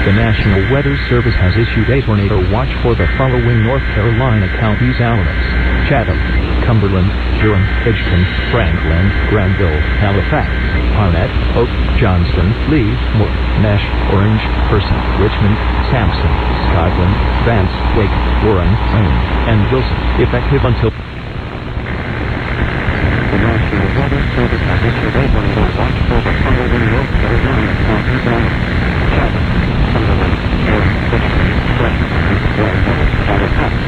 The National Weather Service has issued a tornado watch for the following North Carolina counties: Alamance, Chatham, Cumberland, Durham, Edgerton, Franklin, Granville, Halifax, Harnett, Oak, Johnston, Lee, Moore, Nash, Orange, Person, Richmond, Sampson, Scotland, Vance, Wake, Warren, Wayne, and Wilson, effective until... The National Weather Service has issued a tornado watch for the following North Carolina counties: Chatham, Cumberland, Durham, Edgerton, Franklin, Granville, Halifax,